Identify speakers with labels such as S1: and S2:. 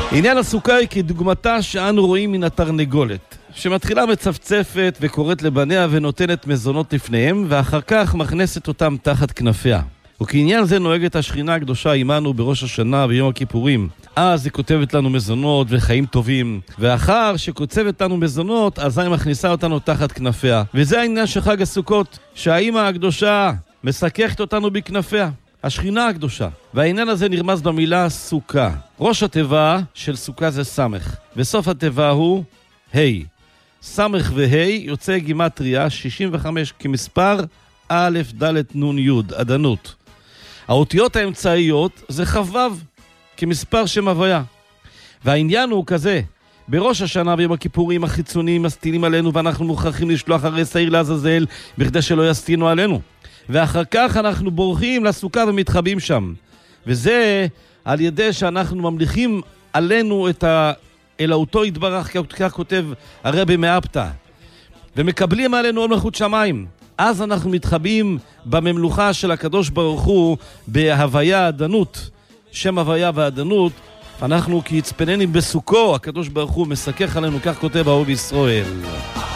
S1: עניין הסוכה היא כדוגמתה שאנו רואים מן התרנגולת, שמתחילה מצפצפת וקוראת לבניה ונותנת מזונות לפניהם, ואחר כך מכנסת אותם תחת כנפיה. וכעניין זה נוהגת השכינה הקדושה עמנו בראש השנה ביום הכיפורים. אז היא כותבת לנו מזונות וחיים טובים, ואחר שקוצבת לנו מזונות, אז היא מכניסה אותנו תחת כנפיה. וזה העניין של חג הסוכות, שהאמא הקדושה מסככת אותנו בכנפיה, השכינה הקדושה. והעניין הזה נרמז במילה סוכה. ראש התיבה של סוכה זה סמך, וסוף התיבה הוא ה'. סמך וה' יוצא גימטריה 65 כמספר א' ד' נ' י', עדנות. האותיות האמצעיות זה חו"ב כמספר שם הוויה. והעניין הוא כזה, בראש השנה ביום הכיפורים החיצוניים מסתינים עלינו, ואנחנו מוכרחים לשלוח הרי שעיר לעזאזל בכדי שלא יסתינו עלינו. ואחר כך אנחנו בורחים לסוכה ומתחבאים שם. וזה על ידי שאנחנו ממליכים עלינו את אלוהותו יתברך, כך כותב הרבי מאפתא, ומקבלים עלינו עוד מלכות שמיים. אז אנחנו מתחבאים בממלוכה של הקדוש ברוך הוא בהוויה עדנות, שם הוויה ועדנות. אנחנו כיצפננים בסוכו, הקדוש ברוך הוא מסכך עלינו, כך כותב האור בישראל.